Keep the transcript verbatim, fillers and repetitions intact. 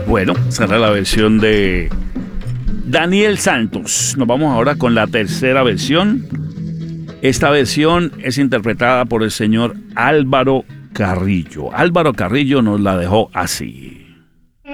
Bueno, será la versión de Daniel Santos. Nos vamos ahora con la tercera versión. Esta versión es interpretada por el señor Álvaro Carrillo. Álvaro Carrillo nos la dejó así.